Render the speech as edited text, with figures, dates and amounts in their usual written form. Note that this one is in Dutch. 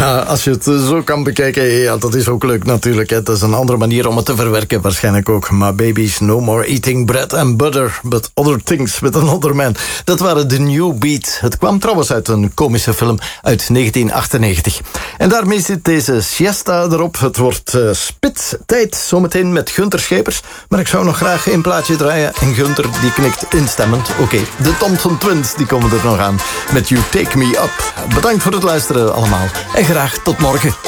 Ja, als je het zo kan bekijken, ja, dat is ook leuk natuurlijk. Het is een andere manier om het te verwerken waarschijnlijk ook. My baby's no more eating bread and butter, but other things with another man. Dat waren de New Beat. Het kwam trouwens uit een komische film uit 1998. En daarmee zit deze siesta erop. Het wordt spitstijd zometeen met Gunther Schepers. Maar ik zou nog graag een plaatje draaien. En Gunther die knikt instemmend. Oké, de Thompson Twins die komen er nog aan met You Take Me Up. Bedankt voor het luisteren allemaal. En graag tot morgen.